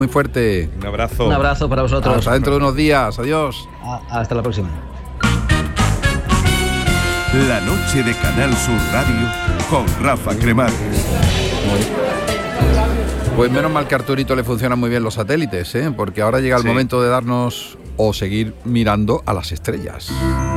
Muy fuerte. Un abrazo. Un abrazo para vosotros. Hasta dentro de unos días. Adiós. Hasta la próxima. La noche de Canal Sur Radio con Rafa Cremades. Pues menos mal que a Arturito le funcionan muy bien los satélites, ¿eh? Porque ahora llega el momento de darnos o seguir mirando a las estrellas.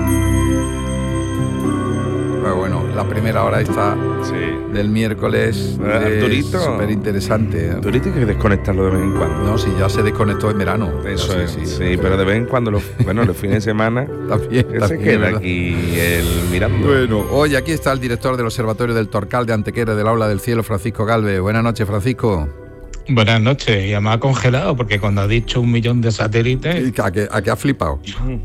Pero bueno, la primera hora esta del miércoles es súper interesante. Arturito hay que desconectarlo de vez en cuando. No, si ya se desconectó en verano. Eso es, sí, pero de vez en cuando, los fines de semana, también se queda ¿verdad? Aquí el mirando. Bueno, hoy aquí está el director del Observatorio del Torcal de Antequera del Aula del Cielo, Francisco Galvez. Buenas noches, Francisco. Buenas noches, ya me ha congelado porque cuando ha dicho 1 millón de satélites... ¿A qué ha flipado?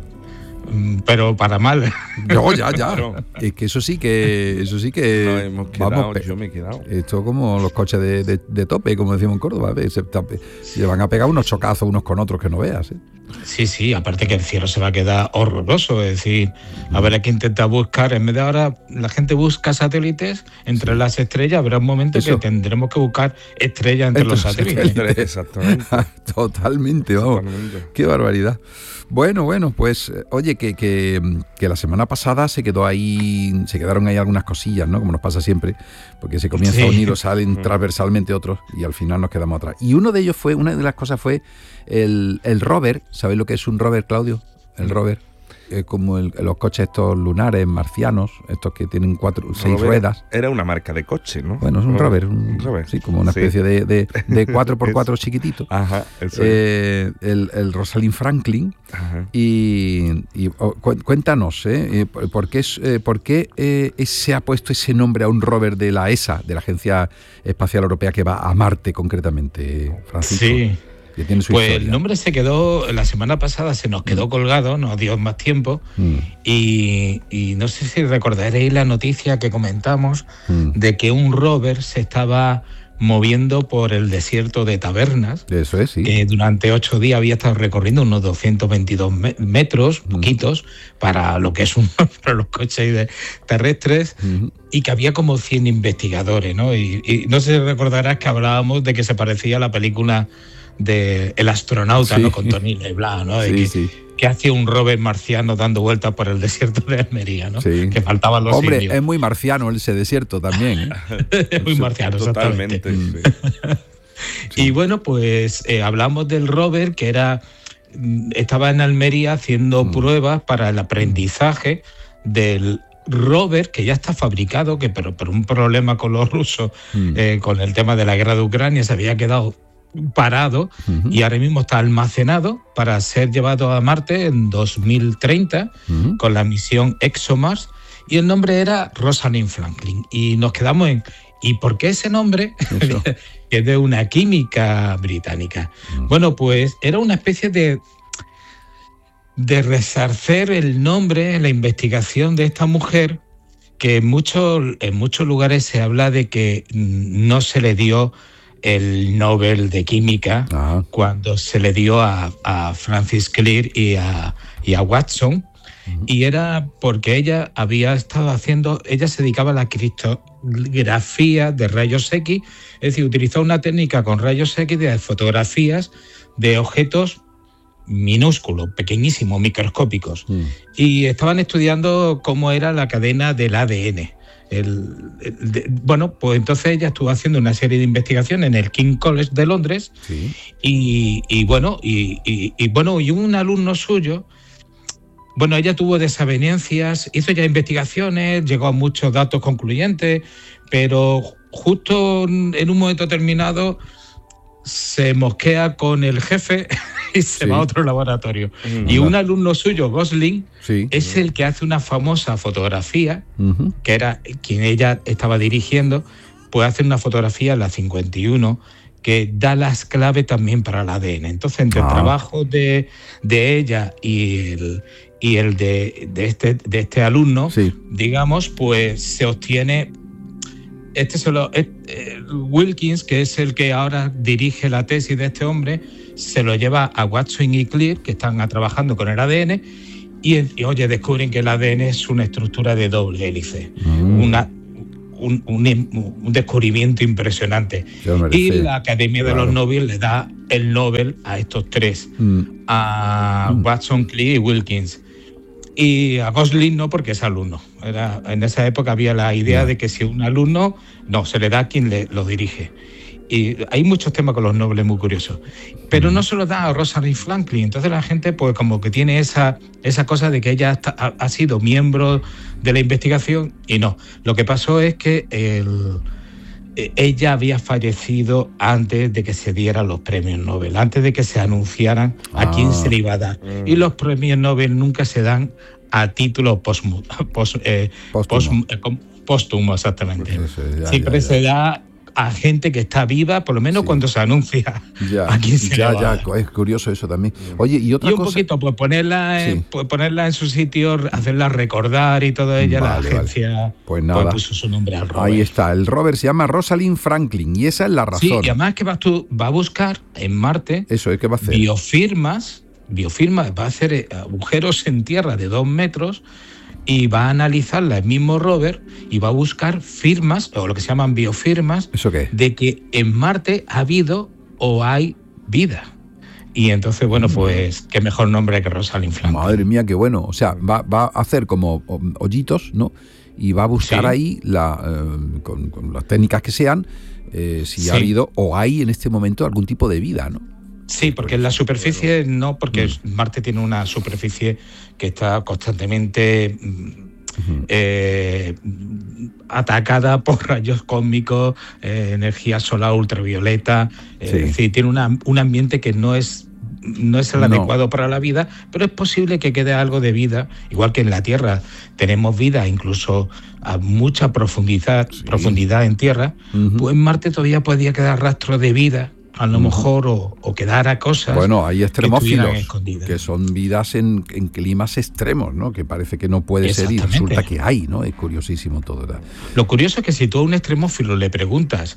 Pero para mal. No, ya. Es que eso sí que... Nos hemos quedado, vamos, yo me he quedado. Esto como los coches de tope, como decimos en Córdoba. Se van a pegar unos chocazos unos con otros que no veas, ¿eh? Sí, aparte que el cielo se va a quedar horroroso. Es decir, habrá que intentar buscar, en vez de ahora la gente busca satélites entre las estrellas, habrá un momento que tendremos que buscar estrellas entre los satélites. Exactamente. Totalmente, vamos. Qué barbaridad. Bueno, pues, oye, que la semana pasada quedaron ahí algunas cosillas, ¿no? Como nos pasa siempre, porque se comienza a unir o salen transversalmente otros y al final nos quedamos atrás. Y una de las cosas fue el rover. ¿Sabéis lo que es un rover, Claudio? El rover. Como los coches estos lunares, marcianos, estos que tienen 6 ruedas. Era una marca de coche, ¿no? Bueno, es un rover. Sí, como una especie de 4x4 chiquitito. Ajá, eso el Rosalind Franklin. Ajá. Y cuéntanos, ¿por qué se ha puesto ese nombre a un rover de la ESA, de la Agencia Espacial Europea, que va a Marte concretamente, Francisco? Sí. Tiene su pues historia. El nombre se quedó, la semana pasada se nos quedó colgado, nos dio más tiempo y no sé si recordaréis la noticia que comentamos de que un rover se estaba moviendo por el desierto de Tabernas. Eso es, sí. Que durante 8 días había estado recorriendo unos 222 metros, poquitos, para lo que es para los coches terrestres, y que había como 100 investigadores, ¿no? Y no sé si recordarás que hablábamos de que se parecía a la película de El astronauta, ¿no? Con Tony Leblanc, ¿no? Que hacía un rover marciano dando vueltas por el desierto de Almería, ¿no? Sí. Que faltaban los indios. indios. Es muy marciano ese desierto también, ¿eh? Es muy marciano, totalmente. Y bueno, pues hablamos del rover que estaba en Almería haciendo pruebas para el aprendizaje del rover que ya está fabricado, que pero un problema con los rusos, con el tema de la guerra de Ucrania, se había quedado parado y ahora mismo está almacenado para ser llevado a Marte en 2030 con la misión ExoMars, y el nombre era Rosalind Franklin. Y nos quedamos en ¿y por qué ese nombre? Que es de una química británica. Bueno, pues era una especie de resarcer el nombre, la investigación de esta mujer, que en muchos lugares se habla de que no se le dio el Nobel de Química cuando se le dio a Francis Crick y a Watson, y era porque ella se dedicaba a la criptografía de rayos X, es decir, utilizó una técnica con rayos X de fotografías de objetos minúsculos, pequeñísimos, microscópicos, y estaban estudiando cómo era la cadena del ADN. Bueno, pues entonces ella estuvo haciendo una serie de investigaciones en el King's College de Londres, y un alumno suyo, bueno, ella tuvo desavenencias, hizo ya investigaciones, llegó a muchos datos concluyentes, pero justo en un momento determinado se mosquea con el jefe y se va a otro laboratorio. Y un alumno suyo, Gosling, es el que hace una famosa fotografía, que era quien ella estaba dirigiendo, pues hace una fotografía, la 51, que da las claves también para el ADN. Entonces, entre el trabajo de ella y el de este alumno, digamos, pues se obtiene... Wilkins, que es el que ahora dirige la tesis de este hombre, se lo lleva a Watson y Crick, que están trabajando con el ADN, y descubren que el ADN es una estructura de doble hélice. un descubrimiento impresionante. Y la Academia de los Nobel le da el Nobel a estos tres, a Watson, Crick y Wilkins. Y a Gosling no, porque es alumno. En esa época había la idea de que si un alumno, no, se le da a quien lo dirige. Y hay muchos temas con los Nobel muy curiosos. Pero no se lo da a Rosalind Franklin. Entonces la gente pues como que tiene esa cosa de que ella ha sido miembro de la investigación y no. Lo que pasó es que ella había fallecido antes de que se dieran los premios Nobel, antes de que se anunciaran a quién se le iba a dar. Y los premios Nobel nunca se dan a título póstumo, exactamente. Pues siempre se da a gente que está viva, por lo menos cuando se anuncia a quién se le va a dar. Es curioso eso también. Oye, y otra cosa... poquito, pues ponerla en su sitio, hacerla recordar y todo ella, la agencia pues nada. Puso su nombre al rover. Ahí está, el rover se llama Rosalind Franklin y esa es la razón. Sí, y además que va a buscar en Marte eso es que va a hacer biofirmas, va a hacer agujeros en tierra de 2 metros y va a analizarla el mismo rover y va a buscar firmas, o lo que se llaman biofirmas, ¿eso qué? De que en Marte ha habido o hay vida. Y entonces, bueno, pues qué mejor nombre que Rosalind Franklin. Madre mía, qué bueno. O sea, va a hacer como hoyitos, ¿no? Y va a buscar ahí, con las técnicas que sean, si ha habido o hay en este momento algún tipo de vida, ¿no? Sí, porque en la superficie no, porque Marte tiene una superficie que está constantemente atacada por rayos cósmicos, energía solar ultravioleta, es decir, tiene un ambiente que no es el adecuado para la vida, pero es posible que quede algo de vida, igual que en la Tierra tenemos vida incluso a mucha profundidad en Tierra, pues en Marte todavía podía quedar rastro de vida, a lo mejor, o quedara cosas. Bueno, hay extremófilos que son vidas en climas extremos, ¿no? Que parece que no puede ser y resulta que hay, ¿no? Es curiosísimo todo. ¿verdad? Lo curioso es que si tú a un extremófilo le preguntas,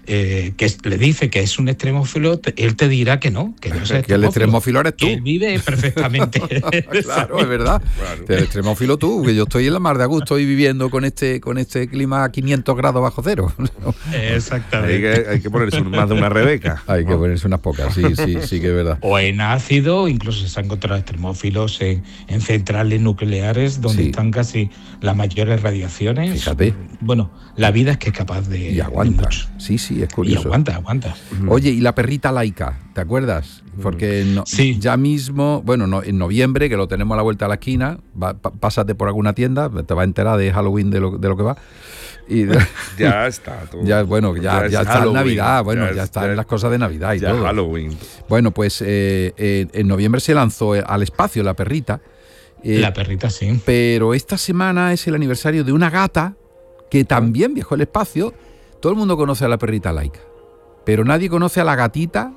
le dice que es un extremófilo, él te dirá que no es extremófilo. Que el extremófilo eres tú. Que él vive perfectamente. Claro, es verdad. Claro. El extremófilo tú, que yo estoy en la mar de Augusto y viviendo con este clima a 500 grados bajo cero. Exactamente. Hay que ponerse más de una Rebeca. Hay que ponerse unas pocas, sí, que es verdad. O en ácido, incluso se han encontrado extremófilos en centrales nucleares donde están casi las mayores radiaciones. Fíjate. Bueno, la vida es que es capaz de... Y aguanta. Sí, es curioso. Y aguanta. Oye, y la perrita Laika, ¿te acuerdas? Porque ya mismo, en noviembre, que lo tenemos a la vuelta de la esquina, pásate por alguna tienda, te vas a enterar de Halloween de lo que va. Y ya está todo. Ya está en Navidad, ya están las cosas de Navidad y todo. Halloween. Bueno, pues en noviembre se lanzó al espacio la perrita. La perrita, sí. Pero esta semana es el aniversario de una gata que también viajó al espacio. Todo el mundo conoce a la perrita Laika, pero nadie conoce a la gatita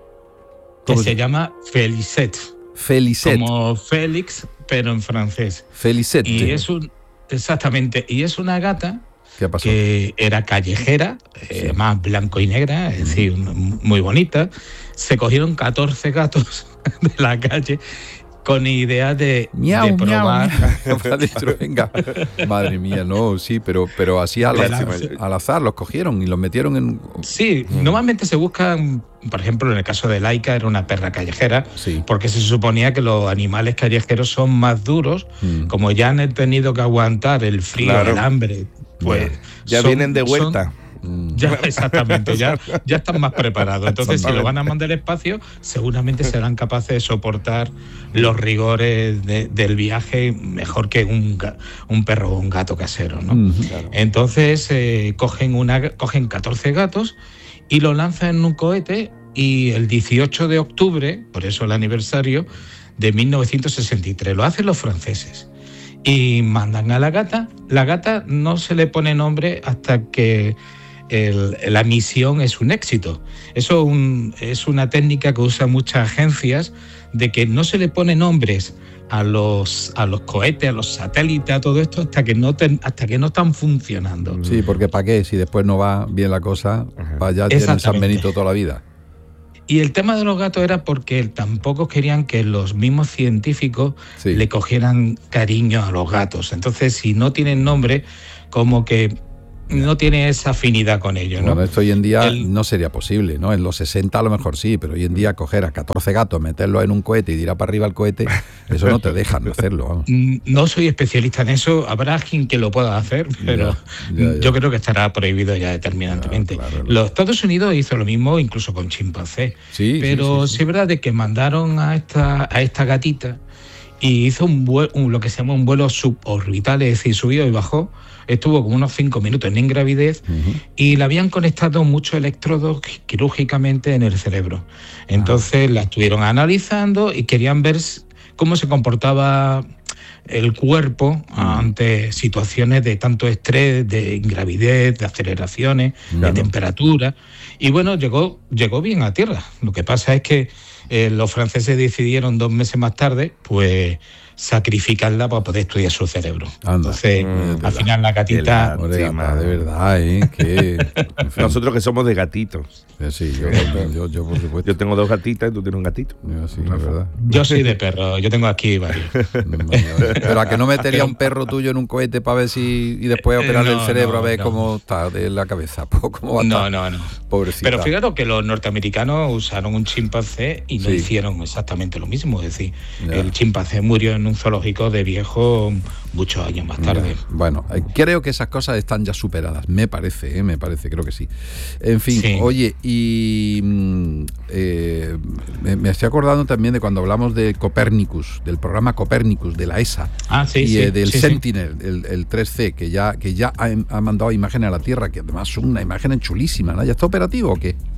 que se llama Felicette. Felicette. Como Félix, pero en francés. Felicette. Y exactamente. Y es una gata pasó? Que era callejera, más blanco y negra, es decir, muy bonita. Se cogieron 14 gatos de la calle con idea de probar. Miau. Venga. Madre mía, no, sí, pero así al azar los cogieron y los metieron en... Sí, normalmente se buscan, por ejemplo, en el caso de Laika era una perra callejera, porque se suponía que los animales callejeros son más duros, como ya han tenido que aguantar el frío, el hambre, pues... Ya vienen de vuelta. Ya, exactamente, ya están más preparados. Entonces, si lo van a mandar al espacio, seguramente serán capaces de soportar los rigores del viaje mejor que un perro o un gato casero, ¿no? Claro. Entonces, cogen 14 gatos y lo lanzan en un cohete y el 18 de octubre, por eso el aniversario, de 1963, lo hacen los franceses. Y mandan a la gata. La gata no se le pone nombre hasta que la misión es un éxito. Eso es una técnica que usan muchas agencias, de que no se le pone nombres a los cohetes, a los satélites, a todo esto hasta que no están funcionando. Sí, porque ¿para qué? Si después no va bien la cosa, ya tienen San Benito toda la vida. Y el tema de los gatos era porque tampoco querían que los mismos científicos le cogieran cariño a los gatos. Entonces, si no tienen nombre, como que no tiene esa afinidad con ellos, ¿no? Bueno, esto hoy en día no sería posible, ¿no? En los 60 a lo mejor sí, pero hoy en día coger a 14 gatos, meterlos en un cohete y tirar para arriba el cohete, eso no te dejan hacerlo, vamos. No soy especialista en eso, habrá quien que lo pueda hacer, pero yo creo que estará prohibido ya determinantemente. Claro. Los Estados Unidos hizo lo mismo incluso con chimpancés, pero sí es verdad de que mandaron a esta gatita y hizo lo que se llama un vuelo suborbital, es decir, subió y bajó. Estuvo como unos 5 minutos en ingravidez y le habían conectado muchos electrodos quirúrgicamente en el cerebro. Entonces la estuvieron analizando y querían ver cómo se comportaba el cuerpo ante situaciones de tanto estrés, de ingravidez, de aceleraciones, de temperatura. Y bueno, llegó bien a tierra. Lo que pasa es que los franceses decidieron 2 meses más tarde, pues, sacrificarla para poder estudiar su cerebro. Entonces, al final la gatita... de verdad, que... Nosotros que somos de gatitos. Sí, yo por supuesto. Yo tengo 2 gatitas y tú tienes un gatito. Sí, la verdad. Yo soy de perro, yo tengo aquí varios. Pero ¿a que no metería un perro tuyo en un cohete para ver si... y después operarle el cerebro a ver cómo está de la cabeza? ¿Cómo va a estar? No. Pobrecita. Pero fíjate que los norteamericanos usaron un chimpancé y no hicieron exactamente lo mismo. Es decir, el chimpancé murió en un zoológico de viejo muchos años más tarde. Bueno, creo que esas cosas están ya superadas, me parece, creo que sí. En fin, oye, y me estoy acordando también de cuando hablamos de Copérnicus, del programa Copérnicus de la ESA, del Sentinel, el 3C, que ya ha mandado imágenes a la Tierra, que además son una imagen chulísima, ¿no? ¿Ya está operativo o qué?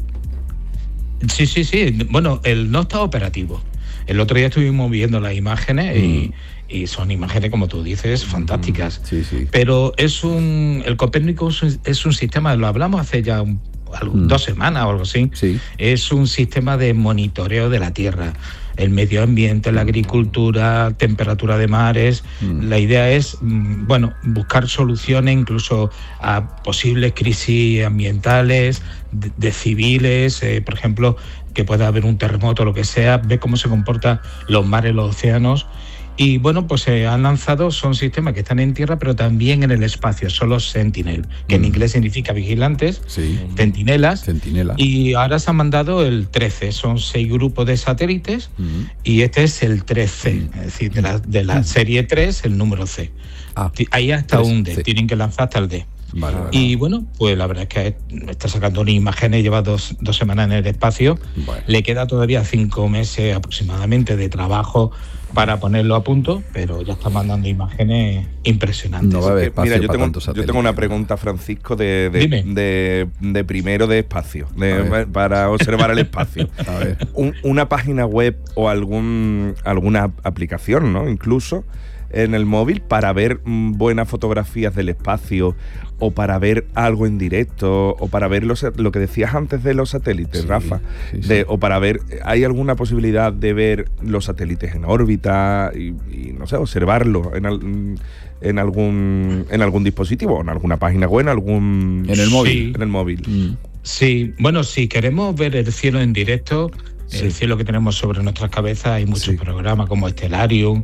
Sí. Bueno, él no está operativo. El otro día estuvimos viendo las imágenes y son imágenes, como tú dices, fantásticas. Sí. Pero el Copérnicus es un sistema, lo hablamos hace ya 2 semanas o algo así. Sí. Es un sistema de monitoreo de la Tierra, el medio ambiente, la agricultura, temperatura de mares. La idea es, buscar soluciones incluso a posibles crisis ambientales, de civiles, por ejemplo, que pueda haber un terremoto o lo que sea, ver cómo se comportan los mares, los océanos. Y bueno, pues se han lanzado, son sistemas que están en tierra, pero también en el espacio, son los Sentinel, que en inglés significa vigilantes, centinelas. Y ahora se han mandado el 13, son 6 grupos de satélites, y este es el 3C, es decir, de la serie 3, el número C. Ahí hasta un D, tienen que lanzar hasta el D. Vale. Y bueno, pues la verdad es que está sacando unas imágenes, lleva 2 semanas en el espacio. Le queda todavía 5 meses aproximadamente de trabajo para ponerlo a punto, pero ya está mandando imágenes impresionantes. No va a haber espacio. Mira, yo tengo una pregunta, Francisco, de primero de espacio, para observar el espacio. A ver. Una página web o alguna aplicación, ¿no? Incluso en el móvil para ver buenas fotografías del espacio, o para ver algo en directo, o para ver lo que decías antes de los satélites, Rafa, o para ver, ¿hay alguna posibilidad de ver los satélites en órbita y no sé, observarlo en algún dispositivo, en alguna página web, en el móvil? Sí, bueno, si queremos ver el cielo en directo, el cielo que tenemos sobre nuestras cabezas, hay muchos programas como Stellarium,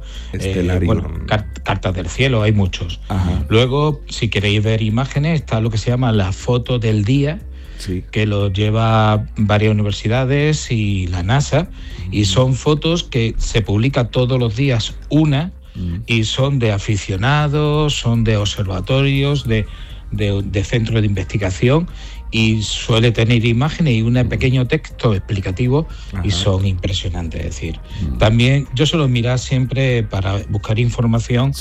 Cartas del Cielo, hay muchos. Luego, si queréis ver imágenes, está lo que se llama la foto del día, que lo lleva varias universidades y la NASA, y son fotos que se publican todos los días y son de aficionados, son de observatorios, de centros de investigación, y suele tener imágenes y un pequeño texto explicativo. Y son impresionantes. Es decir, también yo suelo mirar siempre para buscar información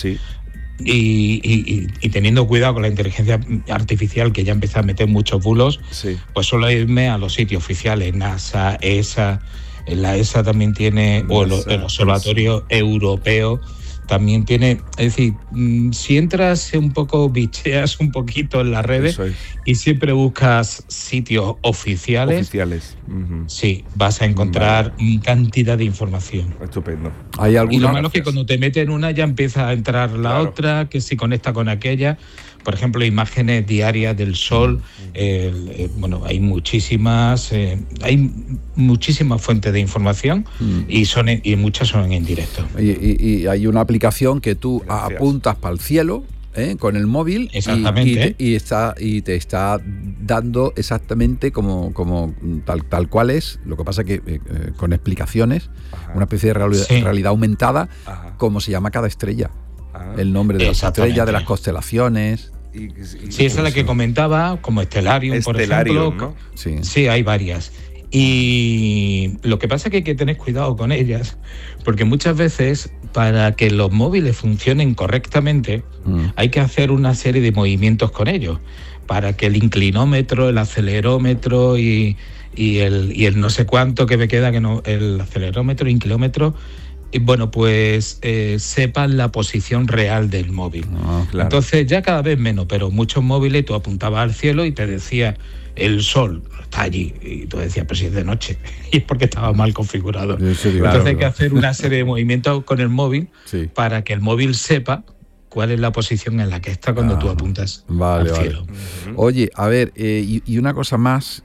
y teniendo cuidado con la inteligencia artificial, que ya empieza a meter muchos bulos, pues suelo irme a los sitios oficiales, NASA, ESA. La ESA también tiene, o el Observatorio Europeo también tiene. Es decir, si entras un poco, bicheas un poquito en las redes y siempre buscas sitios oficiales, sí, vas a encontrar cantidad de información. Estupendo. Y lo malo es que cuando te metes en una ya empieza a entrar la otra, que si conecta con aquella. Por ejemplo, imágenes diarias del sol. Hay muchísimas fuentes de información y muchas son en directo. Y hay una aplicación que tú apuntas para el cielo con el móvil. Exactamente. Y te está dando exactamente como tal cual es. Lo que pasa que con explicaciones, una especie de realidad aumentada, cómo se llama cada estrella. El nombre de las estrellas, de las constelaciones. Sí, esa es la que comentaba, como Stellarium, por ejemplo. ¿no? Sí, hay varias. Y lo que pasa es que hay que tener cuidado con ellas, porque muchas veces para que los móviles funcionen correctamente hay que hacer una serie de movimientos con ellos, para que el inclinómetro, el acelerómetro y el no sé cuánto que me queda, que no, el acelerómetro, inclinómetro, bueno, pues sepan la posición real del móvil. Claro. Entonces ya cada vez menos, pero muchos móviles tú apuntabas al cielo y te decía el sol está allí, y tú decías, pero si es de noche, y es porque estaba mal configurado. Entonces hay que hacer una serie de movimientos con el móvil para que el móvil sepa cuál es la posición en la que está cuando tú apuntas al cielo. Oye, a ver, y una cosa más,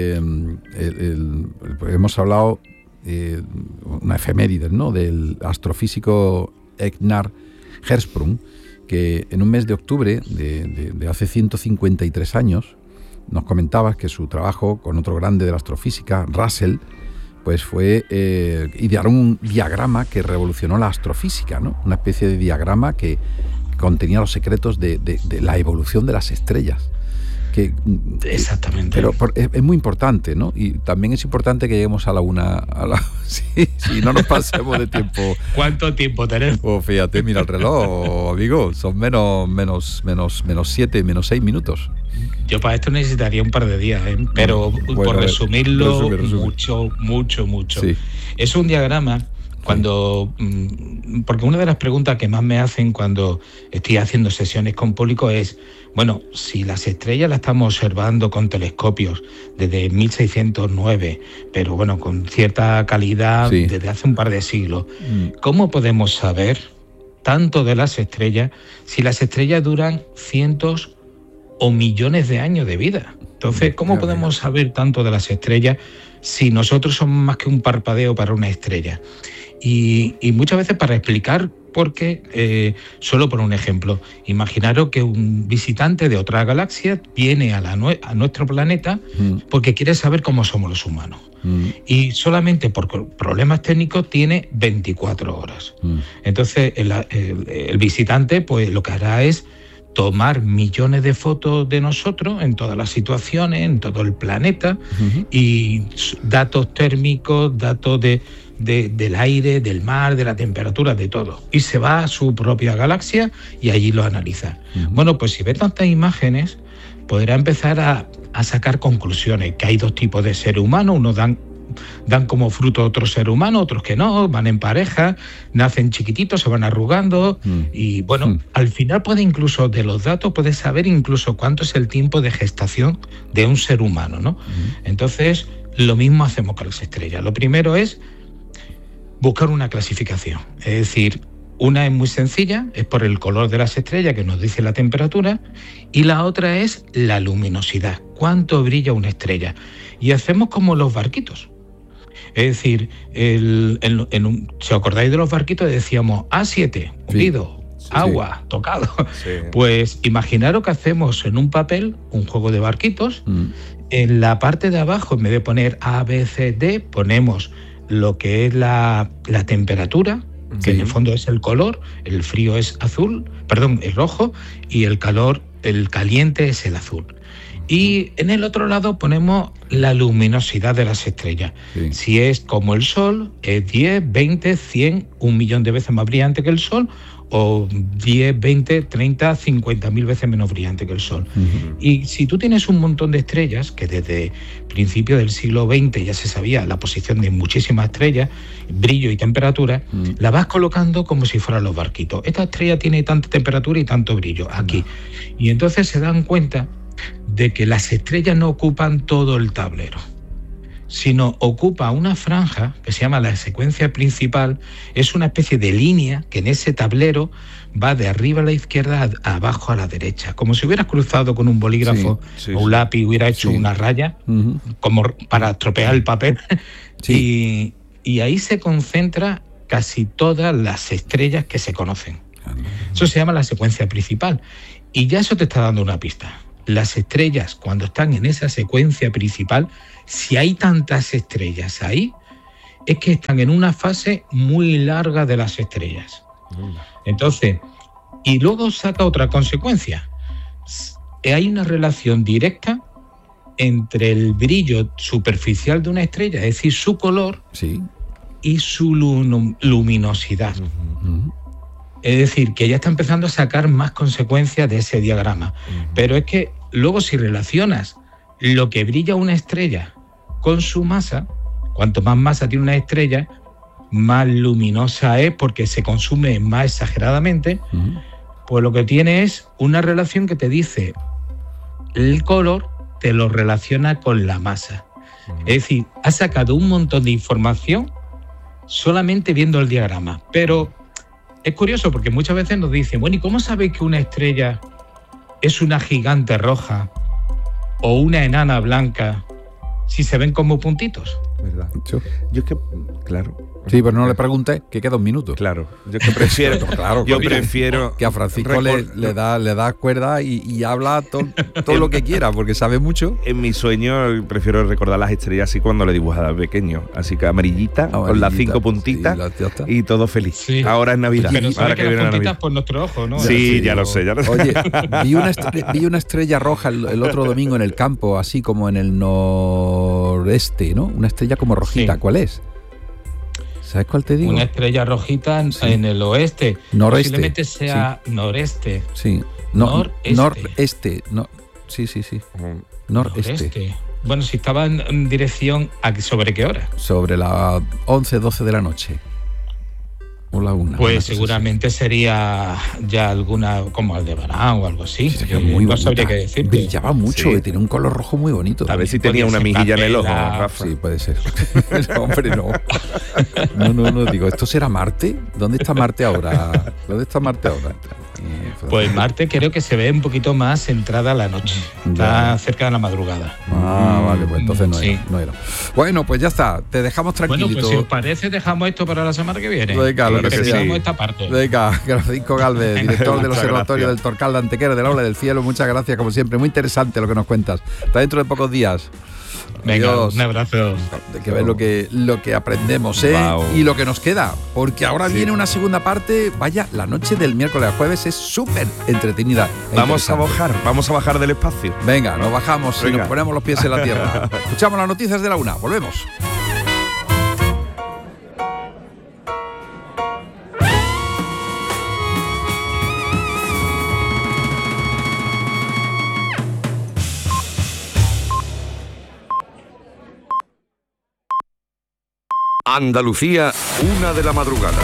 hemos hablado una efeméride, ¿no?, del astrofísico Egnar Hertzsprung, que en un mes de octubre de hace 153 años nos comentabas que su trabajo con otro grande de la astrofísica, Russell, pues fue idear un diagrama que revolucionó la astrofísica, ¿no? Una especie de diagrama que contenía los secretos de la evolución de las estrellas. Exactamente. Pero es muy importante, ¿no? Y también es importante que lleguemos a la una. Sí, no nos pasemos de tiempo. ¿Cuánto tiempo tenemos? Fíjate, mira el reloj, amigo. Son menos 7, menos 6 minutos. Yo para esto necesitaría un par de días, ¿eh? Pero bueno, por resumirlo, mucho. Sí. Es un diagrama. Porque una de las preguntas que más me hacen cuando estoy haciendo sesiones con público es, bueno, si las estrellas las estamos observando con telescopios desde 1609, pero bueno, con cierta calidad desde hace un par de siglos, ¿cómo podemos saber tanto de las estrellas si las estrellas duran cientos o millones de años de vida? Entonces, ¿cómo podemos saber tanto de las estrellas si nosotros somos más que un parpadeo para una estrella? Y muchas veces para explicar por qué, solo por un ejemplo, imaginaros que un visitante de otra galaxia viene a nuestro planeta porque quiere saber cómo somos los humanos. Y solamente por problemas técnicos tiene 24 horas. Entonces el visitante pues lo que hará es tomar millones de fotos de nosotros en todas las situaciones, en todo el planeta, y datos térmicos, datos del aire, del mar, de la temperatura, de todo. Y se va a su propia galaxia y allí lo analiza. Bueno, pues si ve tantas imágenes, podrá empezar a sacar conclusiones, que hay dos tipos de seres humanos, unos dan como fruto a otro ser humano, otros que no, van en pareja, nacen chiquititos, se van arrugando y bueno, al final puede incluso, de los datos, puede saber incluso cuánto es el tiempo de gestación de un ser humano, ¿no? Entonces, lo mismo hacemos con las estrellas. Lo primero es buscar una clasificación, es decir, una es muy sencilla, es por el color de las estrellas que nos dice la temperatura, y la otra es la luminosidad, cuánto brilla una estrella. Y hacemos como los barquitos. Es decir, si os acordáis de los barquitos, decíamos A7, hundido, agua, tocado. Sí. Pues imaginaros que hacemos en un papel un juego de barquitos. En la parte de abajo, en vez de poner A, B, C, D, ponemos lo que es la temperatura, que en el fondo es el color, el frío es es rojo, y el caliente es el azul. Y en el otro lado ponemos la luminosidad de las estrellas. Si es como el Sol, es 10, 20, 100, 1 millón de veces más brillante que el Sol, o 10, 20, 30, 50.000 veces menos brillante que el Sol. Y si tú tienes un montón de estrellas, que desde principios del siglo XX ya se sabía la posición de muchísimas estrellas, brillo y temperatura, la vas colocando como si fueran los barquitos. Esta estrella tiene tanta temperatura y tanto brillo aquí. Y entonces se dan cuenta de que las estrellas no ocupan todo el tablero, sino ocupa una franja que se llama la secuencia principal. Es una especie de línea que en ese tablero va de arriba a la izquierda a abajo a la derecha, como si hubieras cruzado con un bolígrafo o un lápiz, hubiera hecho una raya, como para estropear el papel. Y ahí se concentra casi todas las estrellas que se conocen. Eso se llama la secuencia principal. Y ya eso te está dando una pista. Las estrellas, cuando están en esa secuencia principal, si hay tantas estrellas ahí, es que están en una fase muy larga de las estrellas. Entonces, y luego saca otra consecuencia. Hay una relación directa entre el brillo superficial de una estrella, es decir, su color, sí, y su luminosidad. Es decir, que ya está empezando a sacar más consecuencias de ese diagrama. Pero es que luego, si relacionas lo que brilla una estrella con su masa, cuanto más masa tiene una estrella, más luminosa es porque se consume más exageradamente, pues lo que tiene es una relación que te dice el color, te lo relaciona con la masa. Es decir, ha sacado un montón de información solamente viendo el diagrama. Pero es curioso porque muchas veces nos dicen, bueno, ¿y cómo sabéis que una estrella es una gigante roja o una enana blanca si se ven como puntitos? ¿Verdad? Yo es que, claro. Sí, pero no le pregunté, que queda un minuto. Claro, yo que prefiero. Claro, yo prefiero. Que a Francisco le da cuerda y habla todo lo que quiera, porque sabe mucho. En mi sueño prefiero recordar las estrellas así cuando le dibujaba de pequeño. Así que amarillita, con las 5 puntitas, sí, y todo feliz. Sí. Ahora es Navidad. Pero ahora que las puntitas por nuestro ojo, ¿no? Sí, ya lo sé. Oye, vi una estrella roja el otro domingo en el campo, así como en el noreste, ¿no? Una estrella como rojita. Sí. ¿Cuál es? ¿Sabes cuál te digo? Una estrella rojita en el oeste. Noreste. Posiblemente sea noreste. Sí. Noreste. No. Sí. Noreste. Bueno, si estaba en dirección, ¿sobre qué hora? Sobre las 11, 12 de la noche. O la 1. Pues seguramente sería ya alguna, como Aldebarán o algo así. Sí, muy no sabría qué decir. Brillaba mucho, tenía un color rojo muy bonito. A ver si tenía una mejilla en el ojo, Rafa. Sí, puede ser. No, hombre, no. No, digo, ¿esto será Marte? ¿Dónde está Marte ahora? Pues Marte creo que se ve un poquito más entrada la noche. Está cerca de la madrugada. Vale, pues entonces no era. Bueno, pues ya está, te dejamos tranquilito. Bueno, pues si os parece, dejamos esto para la semana que viene. Venga, esta parte. Venga, Francisco Gálvez, director del Observatorio del Torcal de Antequera, del Aula del Cielo, muchas gracias, como siempre, muy interesante lo que nos cuentas. Hasta dentro de pocos días. Venga, Adiós. un abrazo. De que ver lo que aprendemos, y lo que nos queda, porque ahora viene una segunda parte. Vaya, la noche del miércoles al jueves es súper entretenida. Vamos a bajar del espacio. Venga, nos bajamos y nos ponemos los pies en la tierra. Escuchamos las noticias de la 1, volvemos. Andalucía, 1 de la madrugada.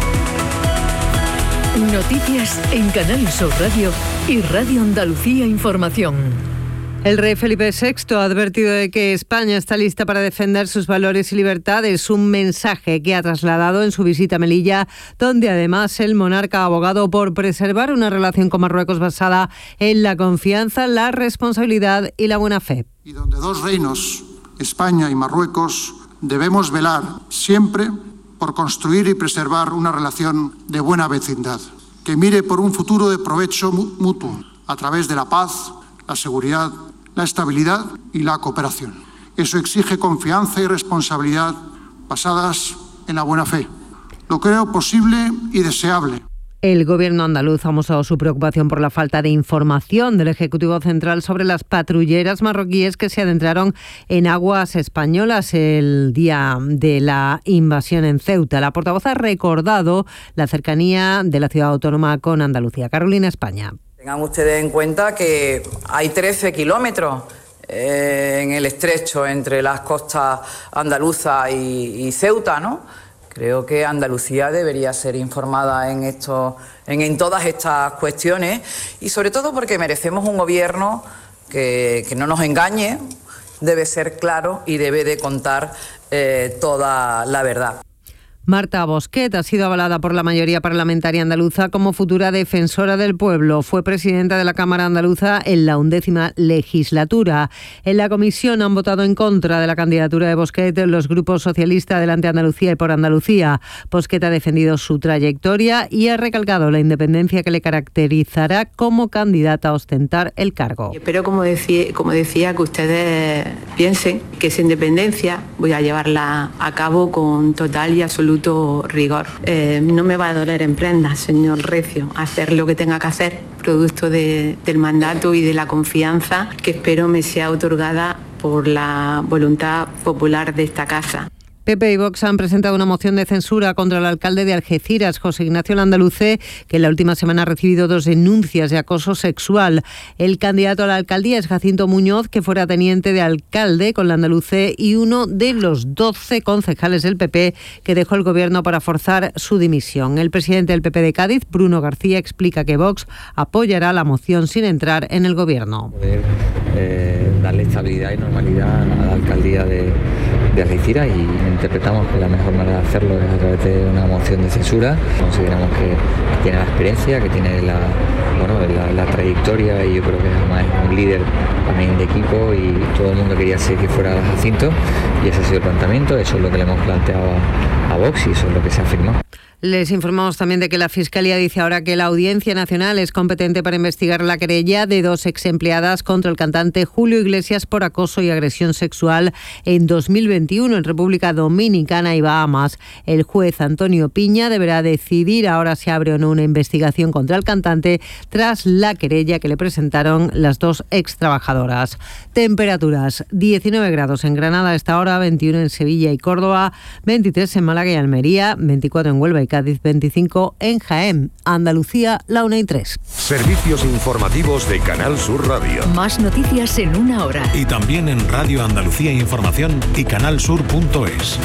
Noticias en Canal Sur Radio y Radio Andalucía Información. El rey Felipe VI ha advertido de que España está lista para defender sus valores y libertades, un mensaje que ha trasladado en su visita a Melilla, donde además el monarca ha abogado por preservar una relación con Marruecos basada en la confianza, la responsabilidad y la buena fe. Y donde dos reinos, España y Marruecos, debemos velar siempre por construir y preservar una relación de buena vecindad, que mire por un futuro de provecho mutuo a través de la paz, la seguridad, la estabilidad y la cooperación. Eso exige confianza y responsabilidad basadas en la buena fe. Lo creo posible y deseable. El gobierno andaluz ha mostrado su preocupación por la falta de información del Ejecutivo Central sobre las patrulleras marroquíes que se adentraron en aguas españolas el día de la invasión en Ceuta. La portavoz ha recordado la cercanía de la ciudad autónoma con Andalucía. Carolina, España. Tengan ustedes en cuenta que hay 13 kilómetros en el estrecho entre las costas andaluzas y Ceuta, ¿no? Creo que Andalucía debería ser informada en todas estas cuestiones y sobre todo porque merecemos un gobierno que no nos engañe, debe ser claro y debe de contar toda la verdad. Marta Bosquet ha sido avalada por la mayoría parlamentaria andaluza como futura defensora del pueblo. Fue presidenta de la Cámara Andaluza en la 11ª legislatura. En la comisión han votado en contra de la candidatura de Bosquet los grupos socialista, Adelante Andalucía y Por Andalucía. Bosquet ha defendido su trayectoria y ha recalcado la independencia que le caracterizará como candidata a ostentar el cargo. Espero, como decía, que ustedes piensen que esa independencia voy a llevarla a cabo con total y absoluto rigor. No me va a doler en prendas, señor Recio, hacer lo que tenga que hacer, producto del mandato y de la confianza que espero me sea otorgada por la voluntad popular de esta casa. PP y Vox han presentado una moción de censura contra el alcalde de Algeciras, José Ignacio Landaluce, que en la última semana ha recibido 2 denuncias de acoso sexual. El candidato a la alcaldía es Jacinto Muñoz, que fuera teniente de alcalde con Landaluce y uno de los 12 concejales del PP que dejó el gobierno para forzar su dimisión. El presidente del PP de Cádiz, Bruno García, explica que Vox apoyará la moción sin entrar en el gobierno. Darle estabilidad y normalidad a la alcaldía de Algeciras, y interpretamos que la mejor manera de hacerlo es a través de una moción de censura. Consideramos que tiene la experiencia, que tiene la trayectoria, y yo creo que además es un líder también de equipo, y todo el mundo quería que fuera Jacinto, y ese ha sido el planteamiento. Eso es lo que le hemos planteado a Vox y eso es lo que se ha firmado. Les informamos también de que la Fiscalía dice ahora que la Audiencia Nacional es competente para investigar la querella de 2 exempleadas contra el cantante Julio Iglesias por acoso y agresión sexual en 2021 en República Dominicana y Bahamas. El juez Antonio Piña deberá decidir ahora si abre o no una investigación contra el cantante tras la querella que le presentaron las 2 extrabajadoras. Temperaturas: 19 grados en Granada a esta hora, 21 en Sevilla y Córdoba, 23 en Málaga y Almería, 24 en Huelva y Cádiz, 25 en Jaén. Andalucía, la 1:03. Servicios informativos de Canal Sur Radio. Más noticias en 1 hora. Y también en Radio Andalucía Información y canalsur.es.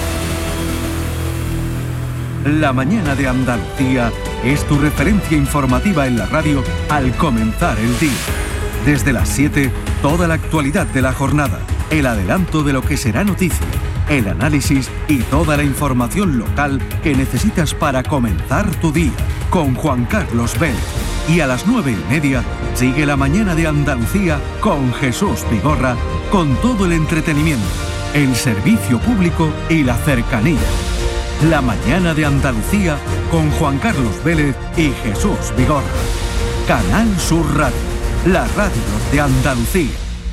La mañana de Andalucía es tu referencia informativa en la radio al comenzar el día. Desde las 7, toda la actualidad de la jornada, el adelanto de lo que será noticia, el análisis y toda la información local que necesitas para comenzar tu día, con Juan Carlos Vélez. Y a las 9:30 sigue la mañana de Andalucía con Jesús Vigorra, con todo el entretenimiento, el servicio público y la cercanía. La mañana de Andalucía con Juan Carlos Vélez y Jesús Vigorra. Canal Sur Radio, la radio de Andalucía.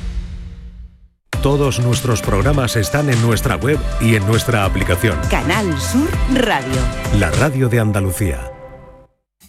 Todos nuestros programas están en nuestra web y en nuestra aplicación. Canal Sur Radio. La radio de Andalucía.